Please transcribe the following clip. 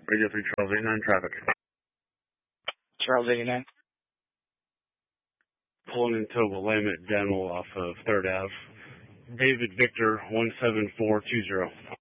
Radio 3 Charles 89 traffic. Charles 89. Pulling into Willamette Dental off of 3rd Ave. David Victor 17420.